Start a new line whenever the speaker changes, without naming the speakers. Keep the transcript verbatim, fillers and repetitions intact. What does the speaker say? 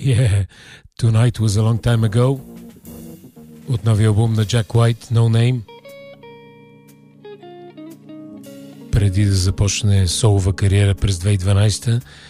Yeah, Tonight was a long time ago. От новия албум на Jack White, No Name. Преди да започне солова кариера през две хиляди и дванадесета,